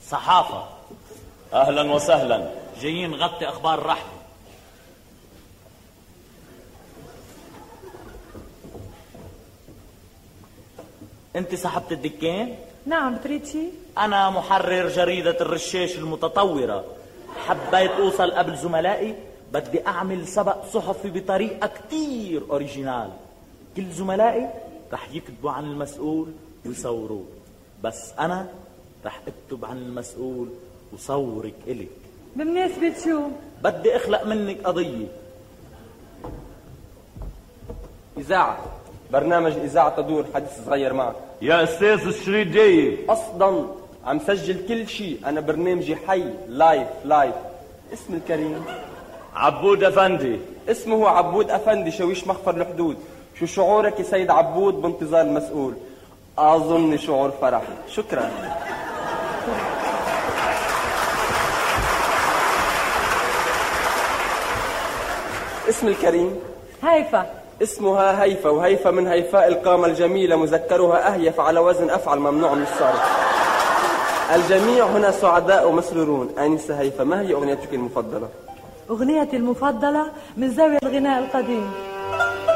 صحافة. أهلا وسهلا. جايين نغطي أخبار الرحلة. أنت صاحبة الدكان؟ نعم، بتريد شيء؟ أنا محرر جريدة الرشاش المتطورة. حبيت أوصل قبل زملائي. بدي أعمل سبق صحفي بطريقة كتير أوريجينال. كل زملائي رح يكتبوا عن المسؤول ويصوروه، بس أنا رح أكتب عن المسؤول وصورك إلك. بمناسبة شو؟ بدي أخلق منك قضية. إذاعة، برنامج إذاعة تدور، حدث صغير معك. يا أستاذ الشريط جاي. أصلا عم سجل كل شيء، أنا برنامجي حي لايف. اسم الكريم عبود أفندي. اسمه عبود أفندي، شويش مخفر الحدود. شو شعورك يا سيد عبود بانتظار المسؤول؟ أظن شعور فرح. شكرا. اسم الكريم هيفا. اسمها هيفا، وهيفا من هيفاء القامة الجميلة، مذكرها أهيف على وزن أفعل ممنوع من الصرف. الجميع هنا سعداء ومسرورون. آنسة هيفا، ما هي أغنيتك المفضلة؟ أغنيتي المفضلة من زاوية الغناء القديم.